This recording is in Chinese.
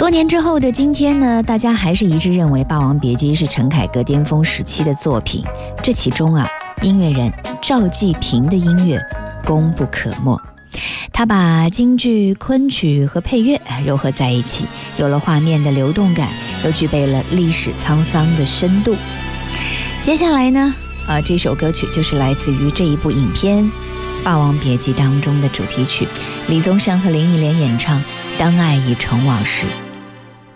多年之后的今天呢，大家还是一致认为《霸王别姬》是陈凯歌巅峰时期的作品。这其中啊，音乐人赵季平的音乐功不可没。他把京剧、昆曲和配乐糅合在一起，有了画面的流动感，又具备了历史沧桑的深度。接下来呢，这首歌曲就是来自于这一部影片《霸王别姬》当中的主题曲，李宗盛和林忆莲演唱《当爱已成往事》。